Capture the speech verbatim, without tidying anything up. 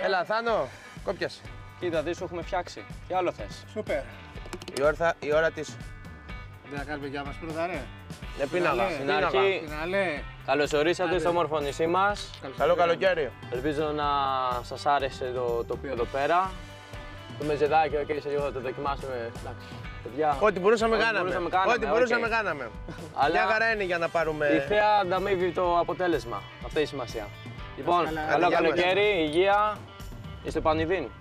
Έλα, Θάνο, κόπιασε. Κοίτα, τι σου έχουμε φτιάξει. Τι άλλο θες? Σούπερ. Η ώρα, η ώρα της. Δεν θα κάνουμε για μας πρώτα, ρε. Ναι, πίναγα. Στην Στην αρχή, Φιναλέ. καλωσορίσατε στο μόρφο νησί μας. Καλό καλοκαίρι. Ελπίζω να σας άρεσε το τοπίο εδώ πέρα. Το μεζεδάκι, ok, σε λίγο θα το δοκιμάσουμε. Εντάξει, παιδιά. Ό,τι μπορούσαμε ό,τι κάναμε. μπορούσαμε, κάναμε, Ό,τι μπορούσαμε οκ. κάναμε. Αλλά Μια χαρά είναι για να πάρουμε. η θέα ανταμείβει το αποτέλεσμα. Αυτή η σημασία. Λοιπόν, καλά. καλό Άντε, γεια μας. καλοκαίρι, υγεία. Είστε πανηδίν.